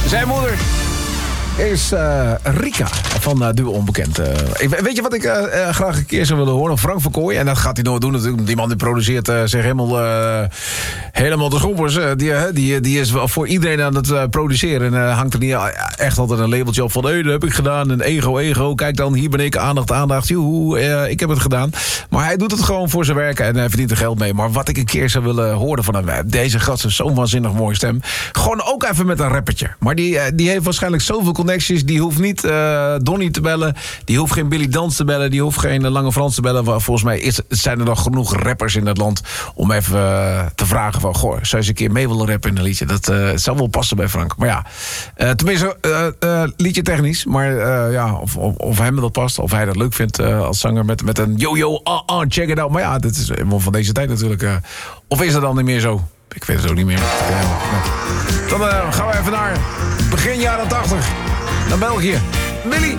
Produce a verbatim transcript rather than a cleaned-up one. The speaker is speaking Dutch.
Zijn moeder is uh, Rika van uh, Duo Onbekend. Uh, ik, weet je wat ik uh, uh, graag een keer zou willen horen? Frank van Kooij. En dat gaat hij nooit doen natuurlijk. Die man die produceert uh, zich helemaal, uh, helemaal de schompers. Uh, die, uh, die, die is voor iedereen aan het uh, produceren. En uh, hangt er niet echt altijd een labeltje op van... hé, hey, dat heb ik gedaan. En ego, ego. Kijk dan, hier ben ik. Aandacht, aandacht. Joehoe, uh, ik heb het gedaan. Maar hij doet het gewoon voor zijn werk. En hij verdient er geld mee. Maar wat ik een keer zou willen horen van hem... deze gast heeft zo'n waanzinnig mooie stem. Gewoon ook even met een rappertje. Maar die, uh, die heeft waarschijnlijk zoveel connecties. Die hoeft niet uh, Donnie te bellen. Die hoeft geen Billy Dans te bellen. Die hoeft geen uh, Lange Frans te bellen. Volgens mij is, zijn er nog genoeg rappers in het land... om even uh, te vragen van... goh, zou je eens een keer mee willen rappen in een liedje? Dat uh, zou wel passen bij Frank. Maar ja, uh, tenminste, uh, uh, liedje technisch. Maar uh, ja, of, of, of hem dat past. Of hij dat leuk vindt uh, als zanger met, met een yo-yo, ah, ah, check it out. Maar ja, dit is helemaal van deze tijd natuurlijk. Uh, of is dat dan niet meer zo? Ik weet het ook niet meer. Dan uh, gaan we even naar begin jaren tachtig. Naar België. Billy.